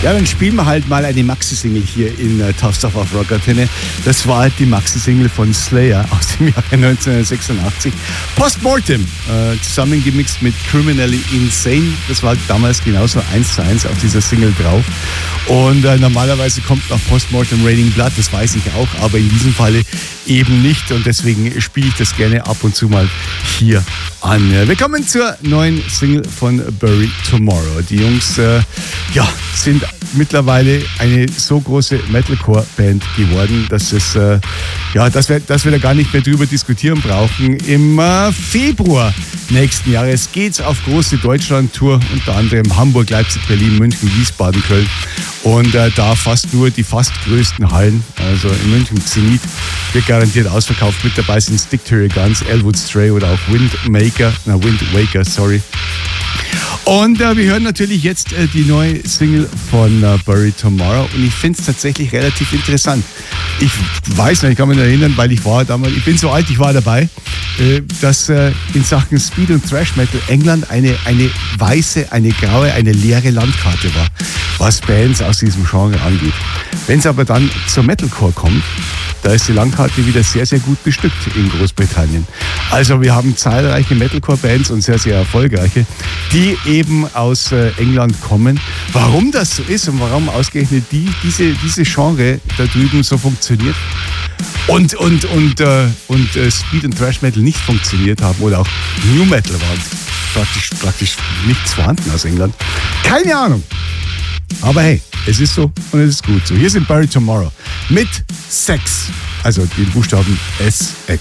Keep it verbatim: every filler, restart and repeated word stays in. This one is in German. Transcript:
Ja, dann spielen wir halt mal eine Maxi-Single hier in äh, Tough Stuff auf Rockantenne. Das war halt die Maxi-Single von Slayer aus dem Jahre neunzehnhundertsechsundachtzig. Postmortem, äh, zusammengemixt mit Criminally Insane. Das war damals genauso eins zu eins auf dieser Single drauf. Und äh, normalerweise kommt nach Postmortem Raining Blood, das weiß ich auch, aber in diesem Falle eben nicht. Und deswegen spiele ich das gerne ab und zu mal hier an. Wir kommen zur neuen Single von Bury Tomorrow. Die Jungs äh, ja, sind mittlerweile eine so große Metalcore-Band geworden, dass es äh, ja, dass wir, dass wir da gar nicht mehr drüber diskutieren brauchen. Im äh, Februar nächsten Jahres geht's auf große Deutschland-Tour, unter anderem Hamburg, Leipzig, Berlin, München, Wiesbaden, Köln. Und äh, da fast nur die fast größten Hallen. Also in München Zenit wird garantiert ausverkauft. Mit dabei sind Stick to Your Guns, Elwood Stray oder auch Windmaker, na Wind Waker, sorry. Und äh, wir hören natürlich jetzt äh, die neue Single von äh, Bury Tomorrow und ich finde es tatsächlich relativ interessant. Ich weiß noch, ich kann mich erinnern, weil ich war damals, ich bin so alt, ich war dabei, äh, dass äh, in Sachen Speed und Thrash Metal England eine, eine weiße, eine graue, eine leere Landkarte war, was Bands aus diesem Genre angeht. Wenn es aber dann zur Metalcore kommt, da ist die Landkarte wieder sehr, sehr gut bestückt in Großbritannien. Also wir haben zahlreiche Metalcore-Bands und sehr, sehr erfolgreiche, die eben aus äh, England kommen. Warum das so ist und warum ausgerechnet die, diese, diese Genre da drüben so funktioniert und, und, und, äh, und äh, Speed und Thrash Metal nicht funktioniert haben oder auch New Metal war praktisch, praktisch nichts vorhanden aus England. Keine Ahnung. Aber hey, es ist so und es ist gut so. Hier sind Bury Tomorrow mit Sex, also den Buchstaben S X.